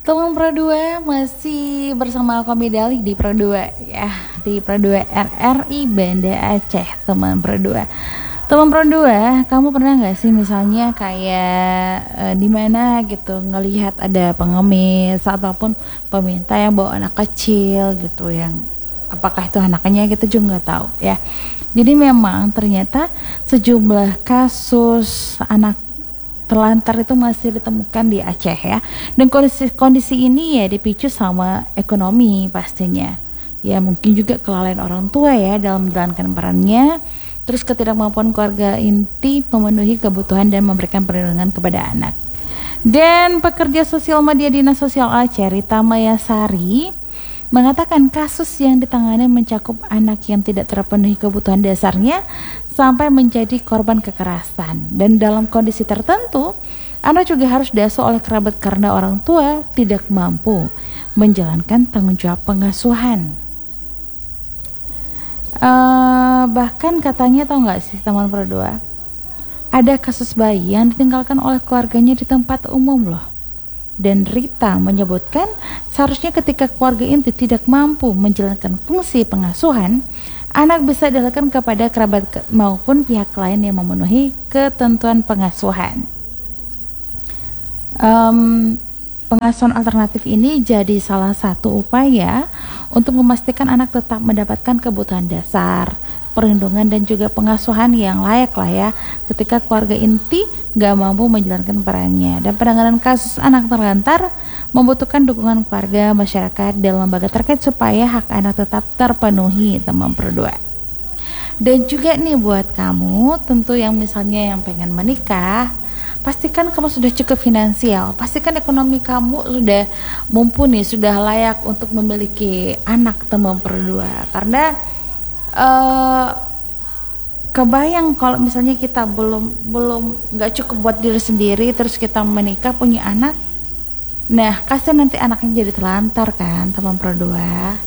Teman Pro 2 masih bersama kami Dali di Pro 2 ya, di Pro 2 RRI Banda Aceh. Teman Pro 2, teman Pro 2, kamu pernah nggak sih misalnya kayak di mana gitu ngelihat ada pengemis ataupun peminta yang bawa anak kecil gitu, yang apakah itu anaknya kita juga nggak tahu ya. Jadi memang ternyata sejumlah kasus anak terlantar itu masih ditemukan di Aceh ya. Dan kondisi ini ya dipicu sama ekonomi pastinya. Ya mungkin juga kelalaian orang tua ya dalam menjalankan perannya. Terus ketidakmampuan keluarga inti memenuhi kebutuhan dan memberikan perlindungan kepada anak. Dan pekerja sosial media Dinas Sosial Aceh, Rita Mayasari, mengatakan kasus yang ditangani mencakup anak yang tidak terpenuhi kebutuhan dasarnya sampai menjadi korban kekerasan. Dan dalam kondisi tertentu, anak juga harus diasuh oleh kerabat karena orang tua tidak mampu menjalankan tanggung jawab pengasuhan. Bahkan katanya, tahu nggak sih teman Pro 2, ada kasus bayi yang ditinggalkan oleh keluarganya di tempat umum loh. Dan Rita menyebutkan seharusnya ketika keluarga inti tidak mampu menjalankan fungsi pengasuhan, anak bisa dialihkan kepada kerabat maupun pihak lain yang memenuhi ketentuan pengasuhan. Pengasuhan alternatif ini jadi salah satu upaya untuk memastikan anak tetap mendapatkan kebutuhan dasar, perlindungan dan juga pengasuhan yang layak lah ya ketika keluarga inti gak mampu menjalankan perannya. Dan penanganan kasus anak terlantar membutuhkan dukungan keluarga, masyarakat, dan lembaga terkait supaya hak anak tetap terpenuhi, teman Pro 2. Dan juga nih buat kamu tentu yang misalnya yang pengen menikah, pastikan kamu sudah cukup finansial, pastikan ekonomi kamu sudah mumpuni, sudah layak untuk memiliki anak, teman Pro 2. Karena kebayang kalau misalnya kita belum nggak cukup buat diri sendiri, terus kita menikah punya anak, nah kasihan nanti anaknya jadi terlantar kan, teman Pro 2.